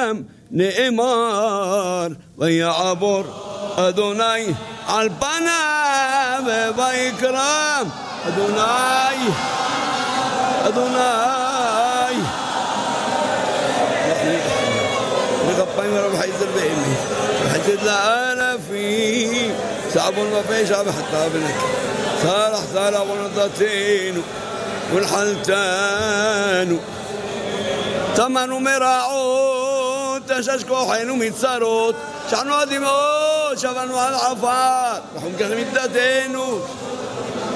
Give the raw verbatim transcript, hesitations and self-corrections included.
גם נאמר ויעבור אדוני על פניו ויקרא אדוני אדוני רגפיים רב חייזר באמת חייזר לאלפים صعبون وفيشا بحتى بنك صالح صالح ونضتين والحلتان تمنوا مراعون تشاشكوا حينوا متصاروت شعنوا دموت شفنوا على العفار رحم كلمة داتينو